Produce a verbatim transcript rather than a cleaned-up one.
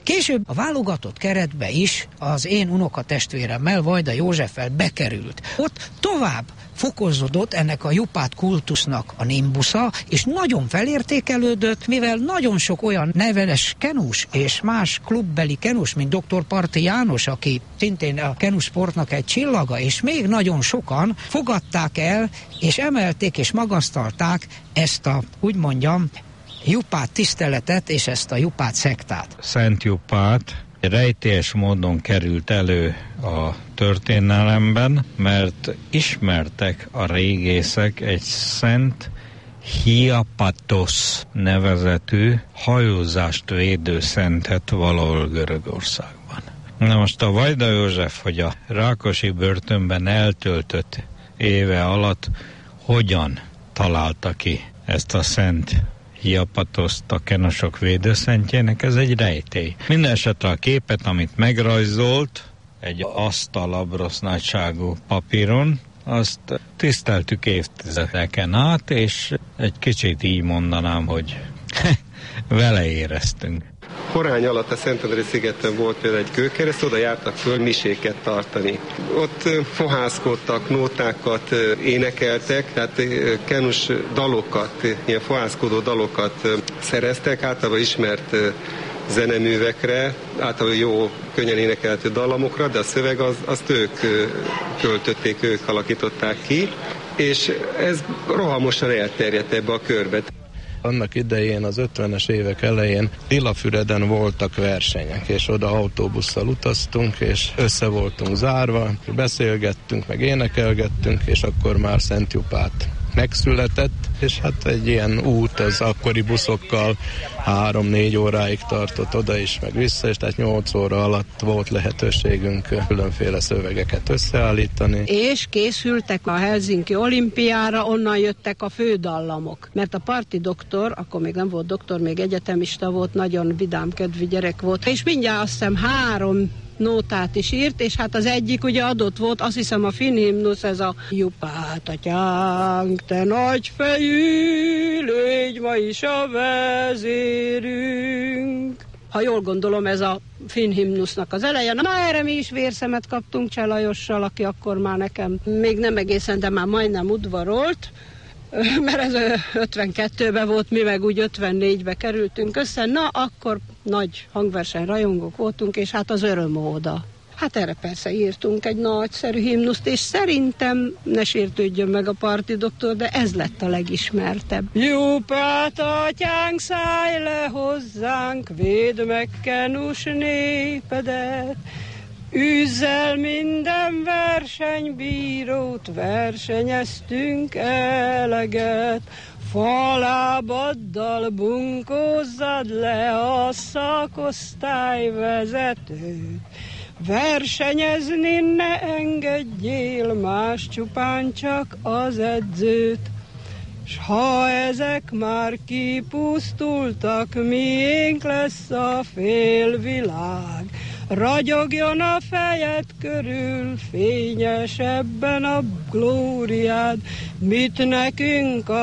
Később a válogatott keretbe is az én unokatestvéremmel, Vajda Józseffel bekerült. Ott tovább fokozódott ennek a Jupát kultusznak a nimbusza, és nagyon felértékelődött, mivel nagyon sok olyan neveles kenus és más klubbeli kenus, mint doktor Parti János, aki szintén a kenusportnak egy csillaga, és még nagyon sokan fogadták el, és emelték és magasztalták ezt a, úgy mondjam, Jupát tiszteletet és ezt a Jupát szektát. Szent Jupát rejtélyes módon került elő a történelemben, mert ismertek a régészek egy Szent Hiapatos nevezetű hajózást védő szentet valahol Görögországban. Na most a Vajda József, hogy a Rákosi börtönben eltöltött éve alatt hogyan találta ki ezt a Szent Hiapatoszt a kenosok védőszentjének, ez egy rejtély. Mindenesetre a képet, amit megrajzolt egy asztalabrosz nagyságú papíron, azt tiszteltük évtizedeken át, és egy kicsit így mondanám, hogy vele éreztünk. Horány alatt a Szentendrei szigeten volt például egy kőkereszt, oda jártak föl miséket tartani. Ott fohászkodtak, nótákat énekeltek, tehát kenus dalokat, ilyen fohászkodó dalokat szereztek, általában ismert zeneművekre, általában jó, könnyen énekelhető dallamokra, de a szöveg az, azt ők költötték, ők alakították ki, és ez rohamosan elterjedt ebbe a körbe. Annak idején, az ötvenes évek elején Lillafüreden voltak versenyek, és oda autóbusszal utaztunk, és össze voltunk zárva, beszélgettünk, meg énekelgettünk, és akkor már Szent Jupát megszületett, és hát egy ilyen út az akkori buszokkal három-négy óráig tartott oda is, meg vissza, és tehát nyolc óra alatt volt lehetőségünk különféle szövegeket összeállítani. És készültek a Helsinki olimpiára, onnan jöttek a fődallamok, mert a Parti doktor, akkor még nem volt doktor, még egyetemista volt, nagyon vidámkedvű gyerek volt, és mindjárt azt hiszem három nótát is írt, és hát az egyik ugye adott volt, azt hiszem a finn himnusz, ez a Jupát atyánk, te nagyfejű, légy ma is a vezérünk. Ha jól gondolom, ez a finn himnusznak az eleje. Na erre mi is vérszemet kaptunk Cseh Lajossal, aki akkor már nekem még nem egészen, de már majdnem udvarolt, mert ez ötvenkettőben volt, mi meg úgy ötvennégybe kerültünk össze, na akkor nagy hangverseny rajongók voltunk, és hát az örömóda. Hát erre persze írtunk egy nagyszerű himnuszt, és szerintem, ne sértődjön meg a Parti doktor, de ez lett a legismertebb. Jupát atyánk, szállj le hozzánk, védd meg kenus népedet, üzzel minden versenybírót, versenyeztünk eleget, falábaddal bunkózzad le a szakosztályvezetőt, versenyezni ne engedjél más, csupán csak az edzőt. S ha ezek már kipusztultak, miénk lesz a félvilág. Ragyogjon a fejed körül, fényesebben a glóriád, mit nekünk a